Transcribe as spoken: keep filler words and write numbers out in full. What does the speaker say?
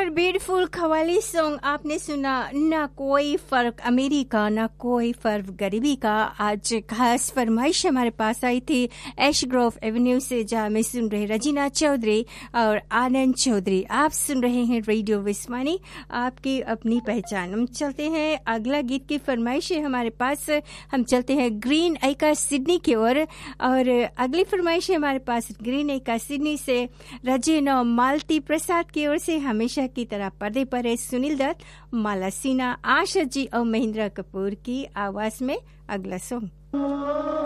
और beautiful qawwali song आपने सुना। ना कोई फर्क अमीरी का, ना कोई फर्क गरीबी का। आज खास फरमाइश हमारे पास आई थी एश ग्रोव एवेन्यू से, जहाँ में सुन रहे रजीना चौधरी और आनंद चौधरी। आप सुन रहे हैं रेडियो विस्मानी, आपकी अपनी पहचान। हम चलते हैं अगला गीत की फरमाइश है हमारे पास। हम चलते हैं ग्रीन एका सिडनी की ओर, और अगली फरमाइश है हमारे पास ग्रीन एका सिडनी से रजीना मालती प्रसाद की ओर से। हमेशा की तरह पर्दे पर है सुनील दत्त, माला सिन्हा, आशा जी और महेंद्र कपूर की आवाज में अगला सॉन्ग।